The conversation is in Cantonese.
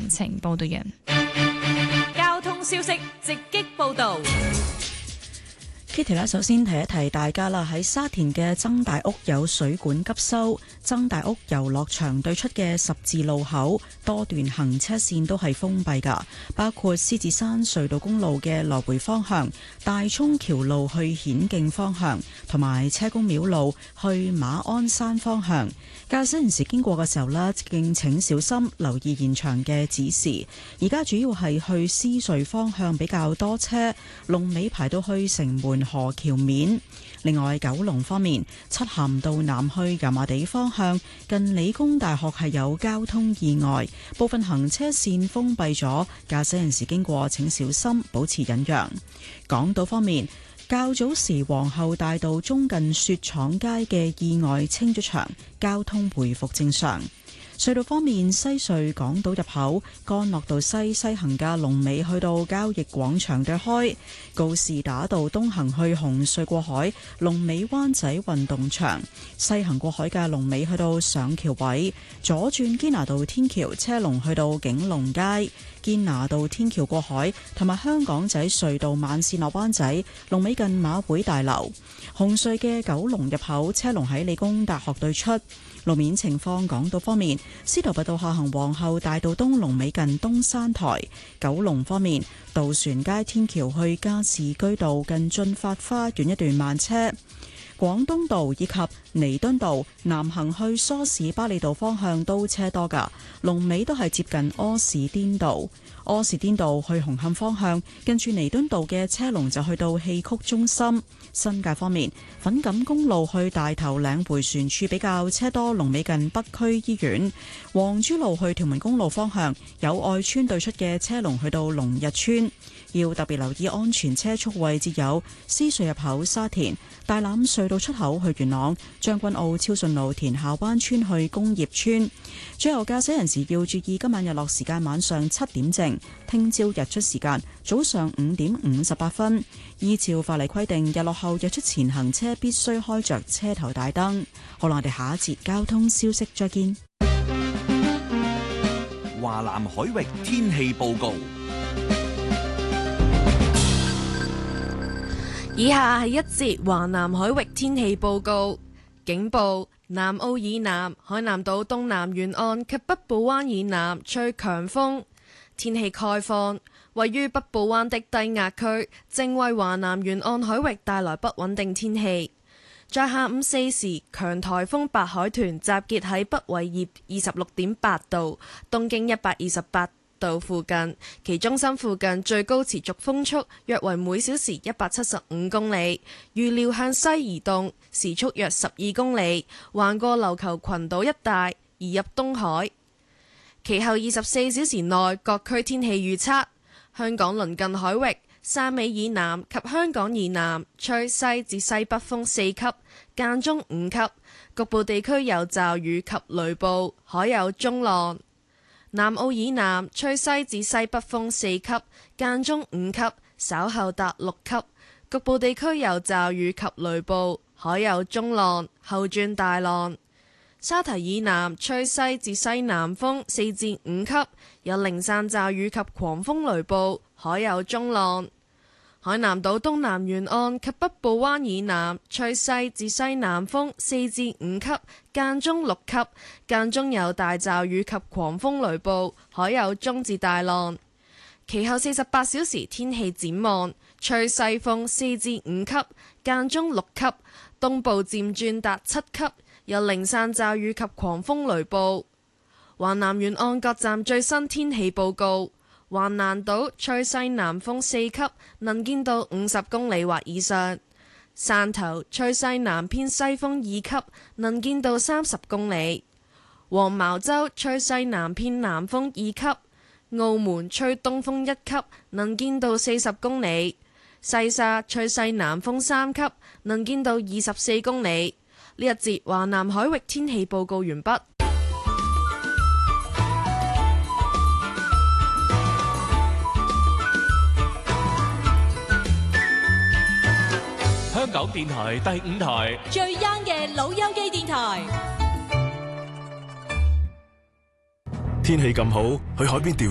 詳情報道人。 交通消息直擊報道。 Kitty 啦，首先提一提大家啦，喺沙田嘅曾大屋有水管急修，曾大屋遊樂場對出嘅十字路口多段行車線都係封閉㗎，包括獅子山隧道公路嘅來回方向、大涌橋路去顯徑方向，同埋車公廟路去馬鞍山方向。駕駛人士經過嘅時候呢，敬請小心留意現場嘅指示。而家主要係去獅隧方向比較多車，龍尾排到去城門河橋面。另外，九龍方面，漆咸道南去油麻地方向近理工大學係有交通意外，部分行車線封閉咗，駕駛人士經過請小心保持忍讓。港島方面，較早時皇后大道中近雪廠街嘅意外清咗場，交通回復正常。隧道方面，西隧港島入口干諾道西行嘅龍尾去到交易廣場對開，告士打道東行去紅隧過海，龍尾灣仔運動場；西行過海嘅龍尾去到上橋位，左轉堅拿道天橋車龍去到景隆街，堅拿道天橋過海同埋香港仔隧道慢線落灣仔龍尾近馬會大樓。紅隧嘅九龍入口車龍喺理工大學對出。路面情況，港島方面，司徒拔道下行皇后大道東龍尾近東山台；九龍方面，渡船街天橋去加士居道近駿發花園一段慢車；廣東道以及彌敦道南行去梳士巴利道方向都車多㗎，龍尾都係接近柯士甸道。柯士甸道去紅磡方向，近住彌敦道嘅車龍就去到戲曲中心。新界方面，粉錦公路去大頭嶺迴旋處比較車多，龍尾近北區醫院。黃珠路去屯門公路方向，有愛村對出嘅車龍去到龍日村。要特別留意安全車速位置有獅隧入口沙田、大欖隧道出口去元朗、將軍澳超順路田下灣村去工業村。最後，駕駛人士要注意今晚日落時間晚上7點正，聽朝日出時間早上5點58分。依照法例規定，日落後日出前行車必須開着車頭大燈。好啦，我哋下一節交通消息再見。 華南海域天氣報告。 以下係一節華南海域天氣報告。警報：南澳以南、海南島東南沿岸及北部灣以南吹強風。天氣概況：位於北部灣的低壓區正為華南沿岸海域帶來不穩定天氣。在下午4時，強颱風白海豚集結喺北緯業26.8度、東經128度附近，其中心附近最高持續風速約為每小時175公里，預料向西移動，時速約12公里，橫過琉球群島一帶，移入東海。其後24小時內各區天氣預測：香港鄰近海域、汕尾以南及香港以南吹西至西北風4級，間中5級，局部地區有驟雨及雷暴，海有中浪。南澳以南吹西至西北風4級，間中5級，稍後達6級，局部地區有驟雨及雷暴，海有中浪，後轉大浪。沙堤以南吹西至西南風4至5級，有零散驟雨及狂風雷暴，海有中浪。海南島東南沿岸及北部灣以南吹西至西南風4至5級，間中6級，間中有大驟雨及狂風雷暴，海有中至大浪。其後48小時天氣展望：吹西風4至5級，間中6級，東部漸轉達7級，有零散驟雨及狂風雷暴。華南沿岸各站最新天氣報告：橫瀾島吹西南風4級，能見度50公里或以上；汕頭吹西南偏西風2級，能見度30公里；黃茅洲吹西南偏南風2級；澳門吹東風1級，能見度40公里；西沙吹西南風3級，能見度24公里。呢一節華南海域天氣報告完畢。 香港電台第5台最 young 嘅老友記電台。 天氣咁好，去海邊釣